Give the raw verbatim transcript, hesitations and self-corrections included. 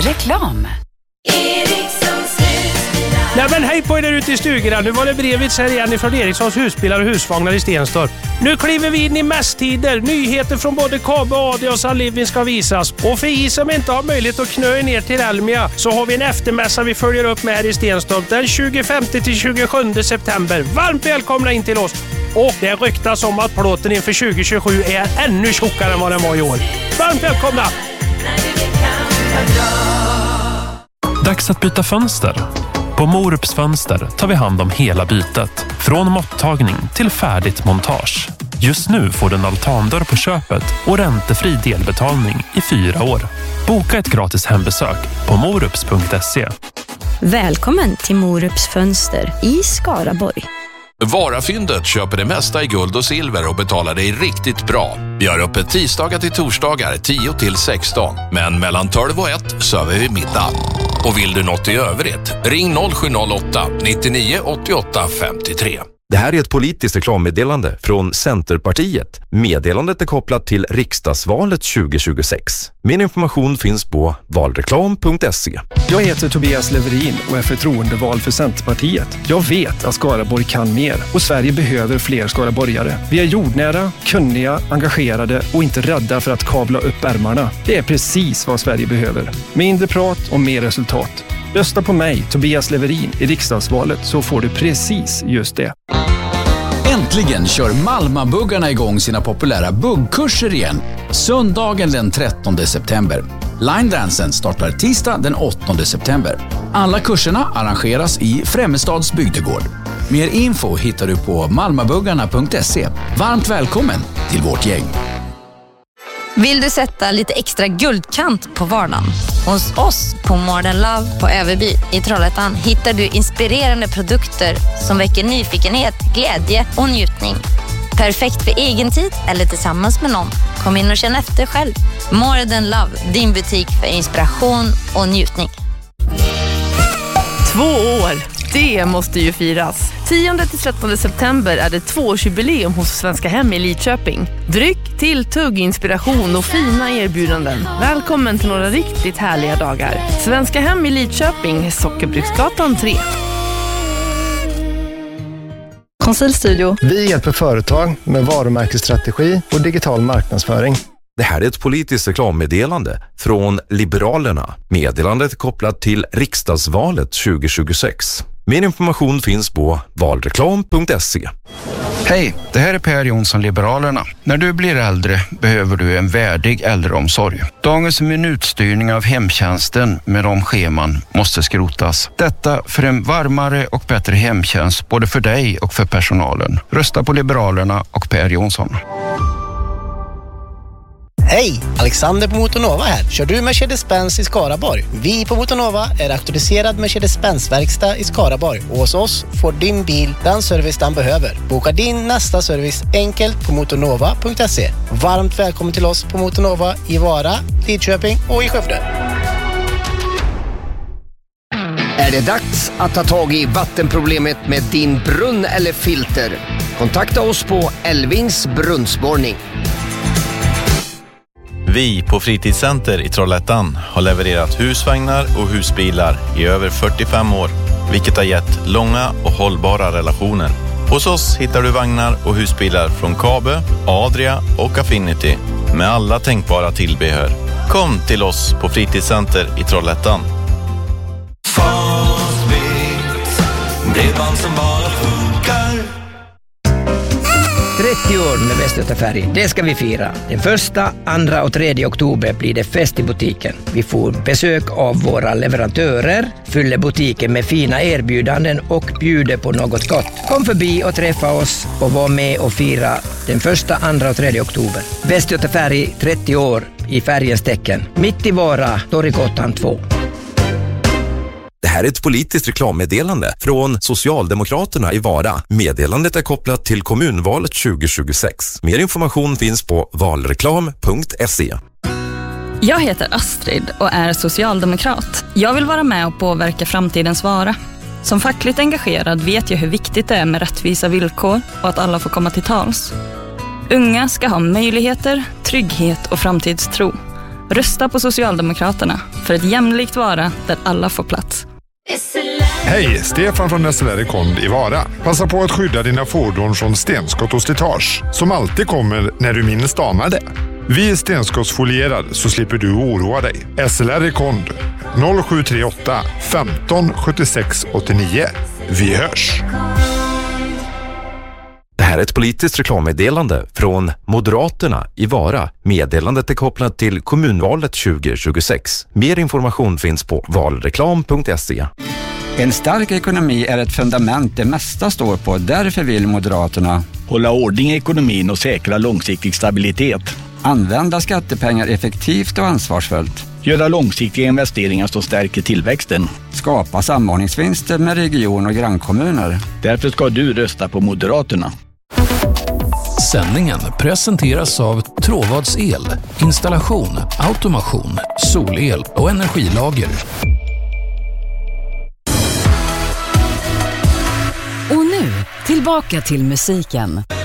Reklam. Nej men hej på er där ute i stugorna. Nu var det Brevits här igen från Erikssons husbilar och husvagnar i Stenstorp. Nu kliver vi in i mässtider. Nyheter från både K A B, A D och Sun Living ska visas. Och för er som inte har möjlighet att knö ner till Elmia så har vi en eftermässa vi följer upp med här i Stenstorp den tjugofemte till tjugosjunde september. Varmt välkomna in till oss. Och det ryktas om att plåten inför tjugo tjugosju är ännu tjockare än vad den var i år. Varmt välkomna! Dags att byta fönster. På Morups Fönster tar vi hand om hela bytet. Från måttagning till färdigt montage. Just nu får du en altandörr på köpet och räntefri delbetalning i fyra år. Boka ett gratis hembesök på morups punkt se. Välkommen till Morups Fönster i Skaraborg. Varafyndet köper det mesta i guld och silver och betalar dig riktigt bra. Vi har öppet tisdagar till torsdagar tio till sexton. Men mellan tolv och ett söver vi middag. Och vill du något i övrigt, ring noll sju noll åtta nittionio åttioåtta femtiotre. Det här är ett politiskt reklammeddelande från Centerpartiet. Meddelandet är kopplat till riksdagsvalet tjugo tjugosex. Min information finns på valreklam punkt se. Jag heter Tobias Leverin och är förtroendevald för Centerpartiet. Jag vet att Skaraborg kan mer och Sverige behöver fler skaraborgare. Vi är jordnära, kunniga, engagerade och inte rädda för att kavla upp ärmarna. Det är precis vad Sverige behöver. Mindre prat och mer resultat. Rösta på mig, Tobias Leverin, i riksdagsvalet så får du precis just det. Äntligen kör Malmabuggarna igång sina populära buggkurser igen. Söndagen den trettonde september. Line Dansen startar tisdag den åttonde september. Alla kurserna arrangeras i Främmestads bygdegård. Mer info hittar du på malmabuggarna punkt se. Varmt välkommen till vårt gäng. Vill du sätta lite extra guldkant på vardagen? Hos oss på Modern Love på Överby i Trollhättan hittar du inspirerande produkter som väcker nyfikenhet, glädje och njutning. Perfekt för egen tid eller tillsammans med någon. Kom in och känn efter själv. Modern Love, din butik för inspiration och njutning. Två år, det måste ju firas. tionde till trettonde september är det tvåårsjubileum hos Svenska Hem i Lidköping. Dryck, tilltugg, inspiration och fina erbjudanden. Välkommen till några riktigt härliga dagar. Svenska Hem i Lidköping, Sockerbruksgatan tre. Konsultstudio. Vi hjälper företag med varumärkesstrategi och digital marknadsföring. Det här är ett politiskt reklammeddelande från Liberalerna. Meddelandet är kopplat till riksdagsvalet tjugo tjugosex. Mer information finns på valreklam punkt se. Hej, det här är Per Jonsson, Liberalerna. När du blir äldre behöver du en värdig äldreomsorg. Dagens minutstyrning av hemtjänsten med de scheman måste skrotas. Detta för en varmare och bättre hemtjänst både för dig och för personalen. Rösta på Liberalerna och Per Jonsson. Hej, Alexander på Motonova här. Kör du Mercedes-Benz i Skaraborg? Vi på Motonova är auktoriserad Mercedes-Benz-verkstad i Skaraborg. Och hos oss får din bil den service den behöver. Boka din nästa service enkelt på motonova punkt se. Varmt välkommen till oss på Motonova i Vara, Lidköping och i Skövde. Är det dags att ta tag i vattenproblemet med din brunn eller filter? Kontakta oss på Elvings brunnsborrning. Vi på Fritidscenter i Trollhättan har levererat husvagnar och husbilar i över fyrtiofem år, vilket har gett långa och hållbara relationer. Hos oss hittar du vagnar och husbilar från K A B, Adria och Affinity med alla tänkbara tillbehör. Kom till oss på Fritidscenter i Trollhättan. Fastbit, bredband som bara funkar. trettio år med Västgötafärg, det ska vi fira. Den första, andra och tredje oktober blir det fest i butiken. Vi får besök av våra leverantörer, fyller butiken med fina erbjudanden och bjuder på något gott. Kom förbi och träffa oss och var med och fira den första, andra och tredje oktober. Västgötafärg, trettio år i färgens tecken. Mitt i Vara, Torggatan två. Det här är ett politiskt reklammeddelande från Socialdemokraterna i Vara. Meddelandet är kopplat till kommunvalet tjugo tjugosex. Mer information finns på valreklam punkt se. Jag heter Astrid och är socialdemokrat. Jag vill vara med och påverka framtidens Vara. Som fackligt engagerad vet jag hur viktigt det är med rättvisa villkor och att alla får komma till tals. Unga ska ha möjligheter, trygghet och framtidstro. Rösta på Socialdemokraterna för ett jämlikt Vara där alla får plats. Hej, Stefan från S L R Rekond i Vara. Passa på att skydda dina fordon från stenskott och slitage som alltid kommer när du minst anar det. Vi är stenskottsfolierad så slipper du oroa dig. S L R Rekond noll sju tre åtta femton sjuttiosex åttionio. Vi hörs! Det här är ett politiskt reklammeddelande från Moderaterna i Vara. Meddelandet är kopplat till kommunvalet tjugo tjugosex. Mer information finns på valreklam punkt se. En stark ekonomi är ett fundament det mesta står på. Därför vill Moderaterna hålla ordning i ekonomin och säkra långsiktig stabilitet. Använda skattepengar effektivt och ansvarsfullt. Göra långsiktiga investeringar som stärker tillväxten. Skapa samordningsvinster med region- och grannkommuner. Därför ska du rösta på Moderaterna. Sändningen presenteras av Tråvads el, installation, automation, solel och energilager. Och nu, tillbaka till musiken.